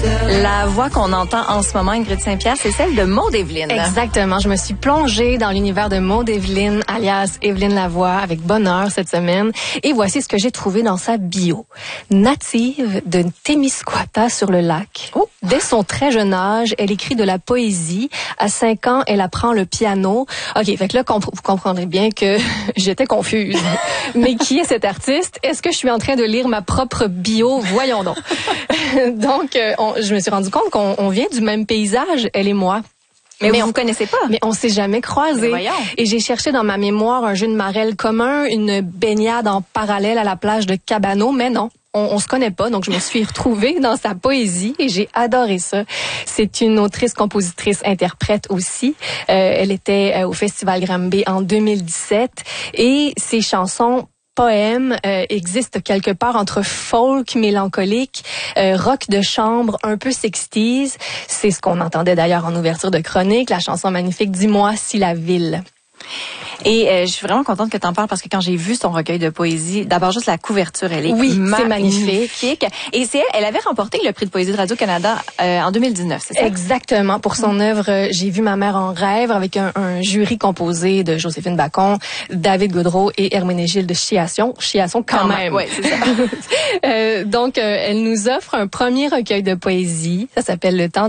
La voix qu'on entend en ce moment, Ingrid Saint-Pierre, c'est celle de Maude Evelyne. Exactement. Je me suis plongée dans l'univers de Maude Evelyne, alias Evelyne Lavoie, avec bonheur cette semaine. Et voici ce que j'ai trouvé dans sa bio. Native de Témiscouata sur le lac. Oh. Dès son très jeune âge, elle écrit de la poésie. À 5 ans, elle apprend le piano. OK, fait que là, vous comprendrez bien que j'étais confuse. Mais qui est cet artiste? Est-ce que je suis en train de lire ma propre bio? Voyons donc. Donc, je me suis rendu compte qu'on vient du même paysage, elle et moi. Mais on ne connaissait pas. Mais on s'est jamais croisés. Et j'ai cherché dans ma mémoire un jeu de marelle commun, une baignade en parallèle à la plage de Cabano, mais non. On se connaît pas, donc je me suis retrouvée dans sa poésie et j'ai adoré ça. C'est une autrice, compositrice, interprète aussi. Elle était au Festival Granby en 2017 et ses chansons poème existe quelque part entre folk mélancolique, rock de chambre, un peu 60s. C'est ce qu'on entendait d'ailleurs en ouverture de chronique, la chanson magnifique « Dis-moi si la ville ». Et je suis vraiment contente que tu en parles parce que quand j'ai vu son recueil de poésie, d'abord juste la couverture, elle est c'est magnifique. Et elle avait remporté le prix de poésie de Radio-Canada en 2019, c'est ça? Exactement. Pour son œuvre, J'ai vu ma mère en rêve avec un jury composé de Joséphine Bacon, David Gaudreault et Herménégilde Chiasson. Chiasson quand même. Oui, c'est ça. Donc, elle nous offre un premier recueil de poésie. Ça s'appelle Le temps